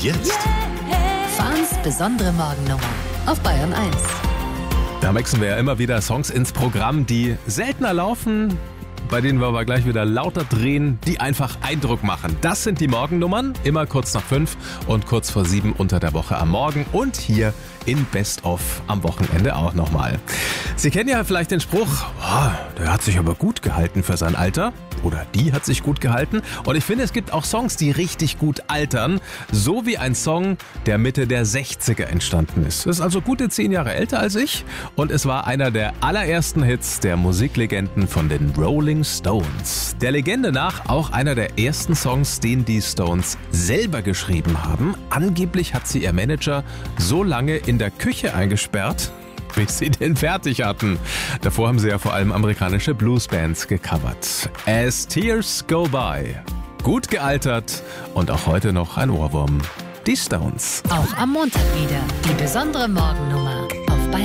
Jetzt Fahns besondere Morgennummer auf Bayern 1. Da mixen wir ja immer wieder Songs ins Programm, die seltener laufen, bei denen wir aber gleich wieder lauter drehen, die einfach Eindruck machen. Das sind die Morgennummern, immer kurz nach 5 und kurz vor 7 unter der Woche am Morgen und hier in Best of am Wochenende auch nochmal. Sie kennen ja vielleicht den Spruch, der hat sich aber gut gehalten für sein Alter. Oder die hat sich gut gehalten. Und ich finde, es gibt auch Songs, die richtig gut altern. So wie ein Song, der Mitte der 60er entstanden ist. Das ist also gute 10 Jahre älter als ich. Und es war einer der allerersten Hits der Musiklegenden von den Rolling Stones. Der Legende nach auch einer der ersten Songs, den die Stones selber geschrieben haben. Angeblich hat sie ihr Manager so lange in der Küche eingesperrt, bis sie den fertig hatten. Davor haben sie ja vor allem amerikanische Bluesbands gecovert. As Tears Go By. Gut gealtert und auch heute noch ein Ohrwurm. Die Stones. Auch am Montag wieder die besondere Morgennummer.